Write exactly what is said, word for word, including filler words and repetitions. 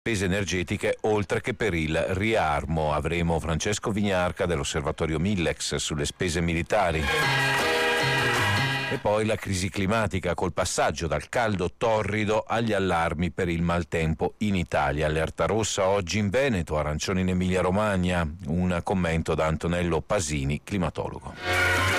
spese energetiche oltre che per il riarmo. Avremo Francesco Vignarca dell'Osservatorio Millex sulle spese militari. E poi la crisi climatica col passaggio dal caldo torrido agli allarmi per il maltempo in Italia. Allerta rossa oggi in Veneto, arancione in Emilia Romagna. Un commento da Antonello Pasini, climatologo.